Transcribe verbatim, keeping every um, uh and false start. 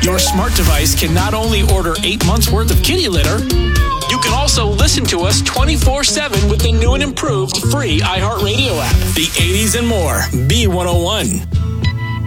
Your smart device can not only order eight months worth of kitty litter, you can also listen to us twenty-four seven with the new and improved free iHeartRadio app. The eighties and more. B one oh one.